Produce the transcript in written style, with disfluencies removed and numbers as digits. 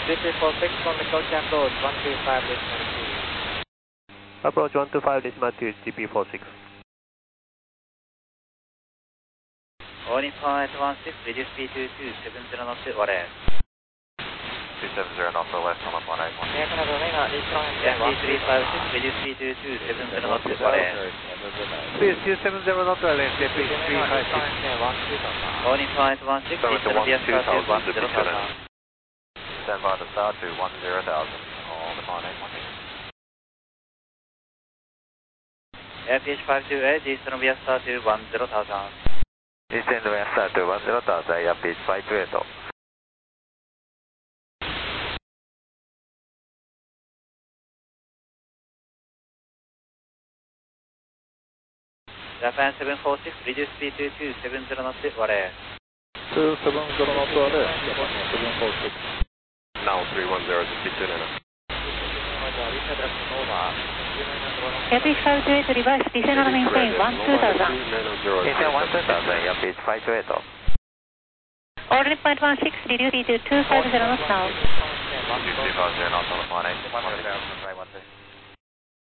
DP46 on the coach approach 125.2. Approach 125.2 DP46. Warning point 16, reduce speed to 270 knots, what air? 270 knots west on 181. Air Canada Omega, DP356, reduce speed to 270 knots, what air? Please 270 knots, DP356. Warning point 16, Columbia start to 10,000. Stand by to start to 10,000 on the 181. Airfish 528, East Columbia start to 10,000. East Columbia start to 10,000, Airfish 528. Japan 746, reduce speed to 270 knots, what air? 270 knots, what air? Japan 746. Now 310, speed 2 now. Airfish 528, reverse, descend on maintain 12,000. Descend 12,000, Airfish 528. Ordering point 16, reduce speed to 250 knots now. 250 knots on the 181.